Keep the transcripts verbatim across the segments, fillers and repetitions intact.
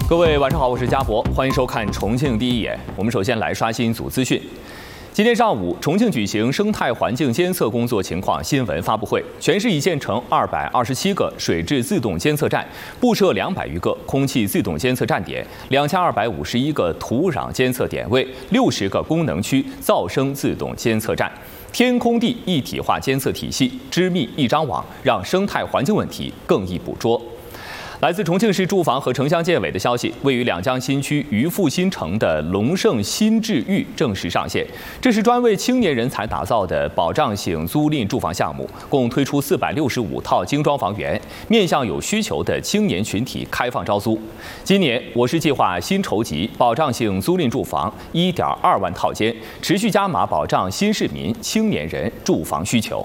各位晚上好，我是嘉博，欢迎收看《重庆第一眼》。我们首先来刷新一组资讯。今天上午，重庆举行生态环境监测工作情况新闻发布会。全市已建成二百二十七个水质自动监测站，布设两百余个空气自动监测站点，两千二百五十一个土壤监测点位，六十个功能区噪声自动监测站。天空地一体化监测体系，织密一张网，让生态环境问题更易捕捉。来自重庆市住房和城乡建委的消息，位于两江新区渔父新城的龙盛新智域正式上线。这是专为青年人才打造的保障型租赁住房项目，共推出四百六十五套精装房源，面向有需求的青年群体开放招租。今年我市计划新筹集保障性租赁住房一点二万套间，持续加码保障新市民、青年人住房需求。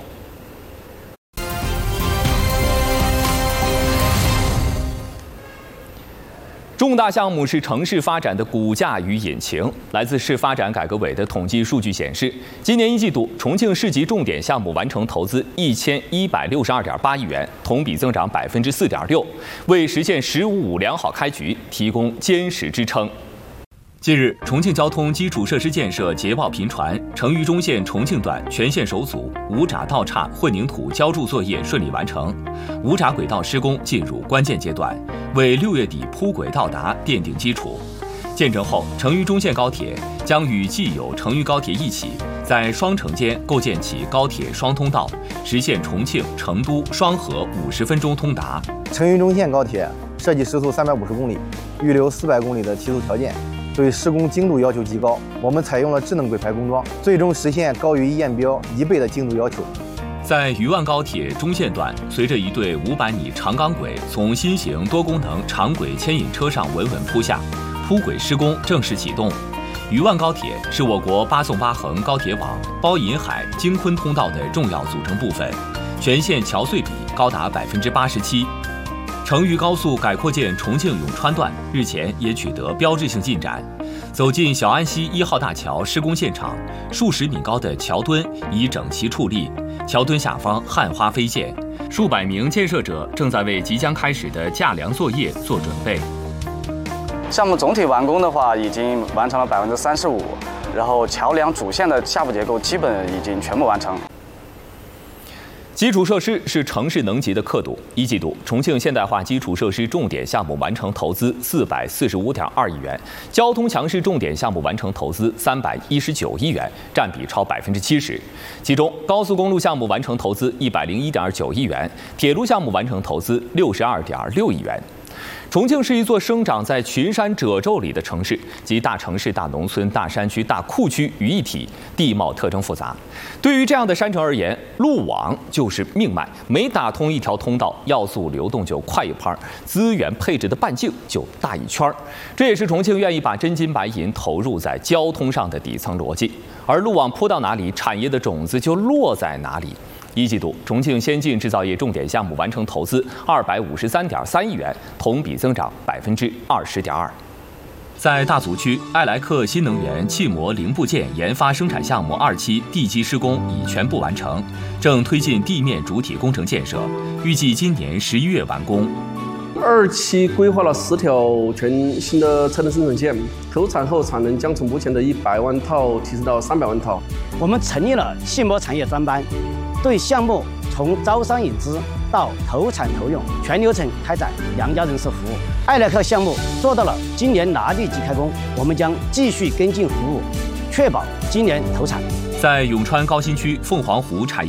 重大项目是城市发展的骨架与引擎。来自市发展改革委的统计数据显示，今年一季度，重庆市级重点项目完成投资一千一百六十二点八亿元，同比增长百分之四点六，为实现“十五五”良好开局提供坚实支撑。近日，重庆交通基础设施建设捷报频传，成渝中线重庆段全线首组五闸道岔混凝土浇筑作业顺利完成，五闸轨道施工进入关键阶段，为六月底铺轨到达奠定基础。建成后，成渝中线高铁将与既有成渝高铁一起，在双城间构建起高铁双通道，实现重庆、成都、双河五十分钟通达。 成渝中线高铁设计时速三百五十公里，预留四百公里的提速条件。对施工精度要求极高，我们采用了智能轨排工装，最终实现高于验标一倍的精度要求。 在渝万高铁中线段，随着一对五百米长钢轨从新型多功能长轨牵引车上稳稳铺下，铺轨施工正式启动。渝万高铁是我国八纵八横高铁网包银海、京昆通道的重要组成部分，全线桥隧比高达百分之八十七。成渝高速改扩建重庆永川段日前也取得标志性进展。走进小安溪一号大桥施工现场，数十米高的桥墩已整齐矗立，桥墩下方汉花飞溅，数百名建设者正在为即将开始的架梁作业做准备。 项目总体完工的话，已经完成了百分之三十五，然后桥梁主线的下部结构基本已经全部完成。 基础设施是城市能级的刻度。一季度，重庆现代化基础设施重点项目完成投资四百四十五点二亿元，交通强势重点项目完成投资三百一十九亿元，占比超百分之七十。其中，高速公路项目完成投资一百零一点九亿元，铁路项目完成投资六十二点六亿元。重庆是一座生长在群山褶皱里的城市，集大城市、大农村、大山区、大库区于一体，地貌特征复杂。对于这样的山城而言，路网就是命脉，每打通一条通道，要素流动就快一拍，资源配置的半径就大一圈。这也是重庆愿意把真金白银投入在交通上的底层逻辑。而路网铺到哪里，产业的种子就落在哪里。一季度，重庆先进制造业重点项目完成投资二百五十三点三亿元，同比增长百分之二十点二。在大足区，艾莱克新能源气膜零部件研发生产项目二期地基施工已全部完成，正推进地面主体工程建设，预计今年十一月完工。 二期规划了十条全新的车轮生产线，投产后产能将从目前的一百万套提升到三百万套。 我们成立了气膜产业专班，对项目从招商引资到投产投用全流程开展良家人士服务。艾莱克项目做到了今年拿地即开工，我们将继续跟进服务，确保今年投产。 在永川高新区凤凰湖产业